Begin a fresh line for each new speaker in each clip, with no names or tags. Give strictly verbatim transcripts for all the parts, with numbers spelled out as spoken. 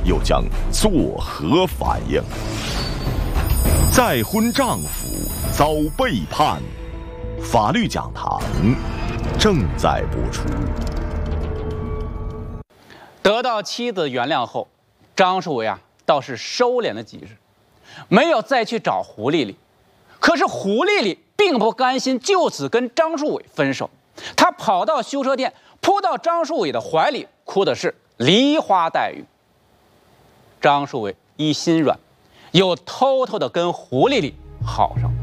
又将作何反应？再婚丈夫遭背叛，法律讲堂正在播出。
得到妻子原谅后，张树伟啊倒是收敛了几日，没有再去找胡丽丽。可是胡丽丽并不甘心就此跟张树伟分手，她跑到修车店，扑到张树伟的怀里，哭的是梨花带雨。张树伟一心软，又偷偷的跟胡丽丽好上了。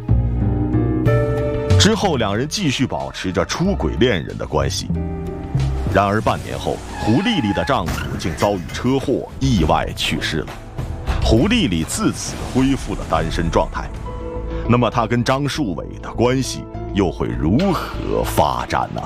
之后，两人继续保持着出轨恋人的关系。然而半年后，胡丽丽的丈夫竟遭遇车祸，意外去世了。胡丽丽自此恢复了单身状态。那么，她跟张树伟的关系又会如何发展呢？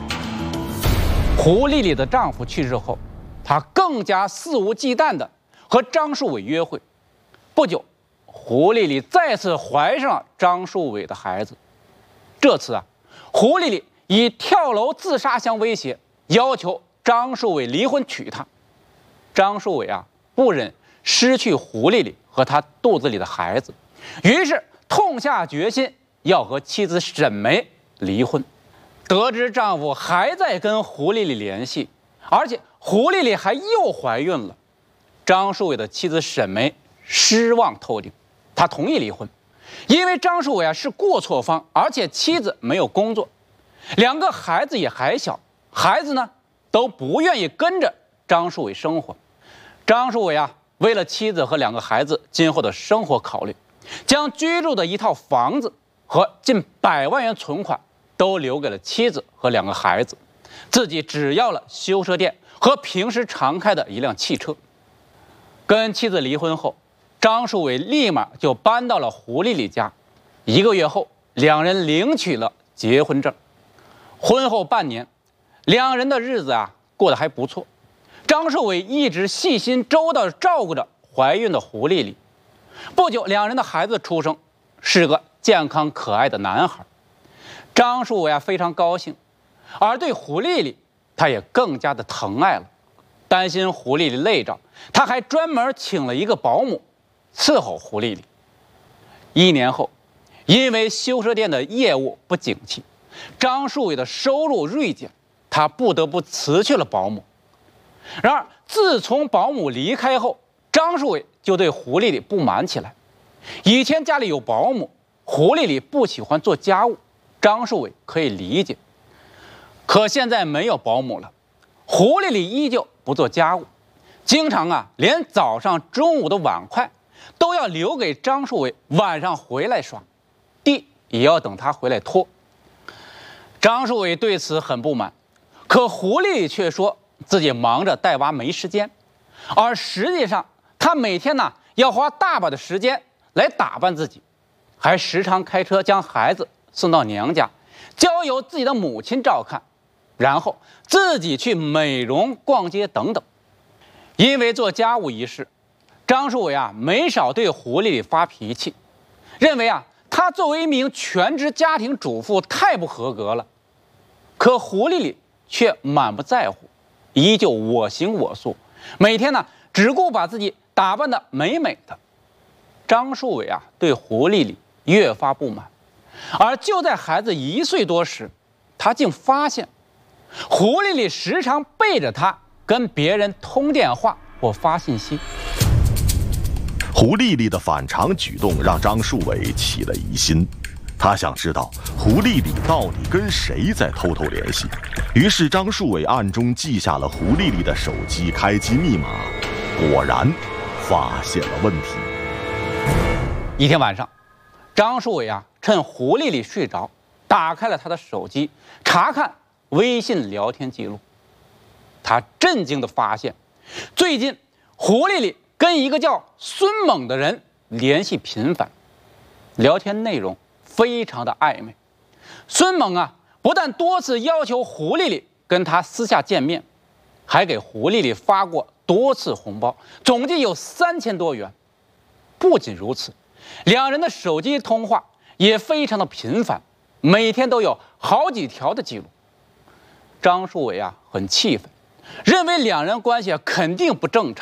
胡丽丽的丈夫去世后，她更加肆无忌惮地和张树伟约会。不久，胡丽丽再次怀上了张树伟的孩子。这次啊，胡丽丽以跳楼自杀相威胁，要求张树伟离婚娶她。张树伟啊，不忍失去胡丽丽和她肚子里的孩子，于是痛下决心要和妻子沈梅离婚。得知丈夫还在跟胡丽丽联系，而且胡丽丽还又怀孕了，张树伟的妻子沈梅失望透顶，她同意离婚。因为张树伟啊是过错方，而且妻子没有工作，两个孩子也还小，孩子呢都不愿意跟着张树伟生活。张树伟啊为了妻子和两个孩子今后的生活考虑，将居住的一套房子和近百万元存款都留给了妻子和两个孩子，自己只要了修车店和平时常开的一辆汽车。跟妻子离婚后，张树伟立马就搬到了胡丽丽家。一个月后，两人领取了结婚证。婚后半年，两人的日子啊过得还不错。张树伟一直细心周到地照顾着怀孕的胡丽丽。不久，两人的孩子出生，是个健康可爱的男孩。张树伟啊非常高兴，而对胡丽丽，他也更加的疼爱了。担心胡丽丽累着，他还专门请了一个保姆伺候胡丽丽。一年后，因为修车店的业务不景气，张树伟的收入锐减，他不得不辞去了保姆。然而，自从保姆离开后，张树伟就对胡丽丽不满起来。以前家里有保姆，胡丽丽不喜欢做家务，张树伟可以理解。可现在没有保姆了，胡丽丽依旧不做家务，经常啊连早上中午的碗筷都要留给张树伟晚上回来刷，地也要等他回来拖。张树伟对此很不满，可胡丽丽却说自己忙着带娃没时间，而实际上她每天呢要花大把的时间来打扮自己，还时常开车将孩子送到娘家，交由自己的母亲照看，然后自己去美容、逛街等等。因为做家务一事，张树伟啊没少对胡丽丽发脾气，认为啊她作为一名全职家庭主妇太不合格了。可胡丽丽却满不在乎，依旧我行我素，每天呢只顾把自己打扮得美美的。张树伟啊对胡丽丽越发不满，而就在孩子一岁多时，他竟发现胡丽丽时常背着他跟别人通电话或发信息。
胡丽丽的反常举动让张树伟起了疑心，他想知道胡丽丽到底跟谁在偷偷联系。于是张树伟暗中记下了胡丽丽的手机开机密码，果然发现了问题。
一天晚上，张树伟啊趁胡丽丽睡着，打开了她的手机，查看微信聊天记录。他震惊地发现，最近胡丽丽跟一个叫孙猛的人联系频繁，聊天内容非常的暧昧。孙猛啊不但多次要求胡丽丽跟他私下见面，还给胡丽丽发过多次红包，总计有三千多元。不仅如此，两人的手机通话也非常的频繁，每天都有好几条的记录。张树伟啊很气愤，认为两人关系啊肯定不正常。